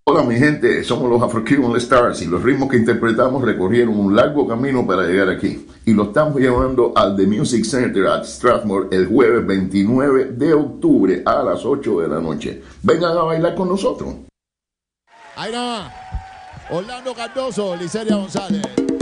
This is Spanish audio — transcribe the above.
Hola mi gente, somos los Afro-Cuban Stars y los ritmos que interpretamos recorrieron un largo camino para llegar aquí. Y lo estamos llevando al The Music Center at Strathmore el jueves 29 de octubre a las 8 de la noche. Vengan a bailar con nosotros. Ahí nada más. Orlando Cardoso, Liceria González.